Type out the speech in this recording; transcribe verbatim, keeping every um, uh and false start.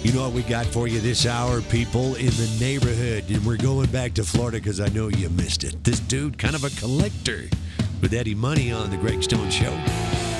You know what we got for you this hour, people in the neighborhood. And we're going back to Florida because I know you missed it. This dude, kind of a collector with Eddie Money on the Greg Stone Show.